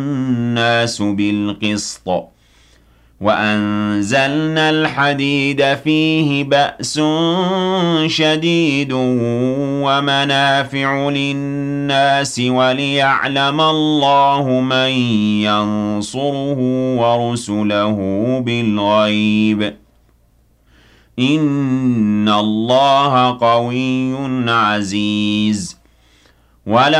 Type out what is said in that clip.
الناس بالقسط وأنزلنا الحديد فيه بأس شديد ومنافع للناس وليعلم الله من ينصره ورسله بالغيب إن الله قوي عزيز.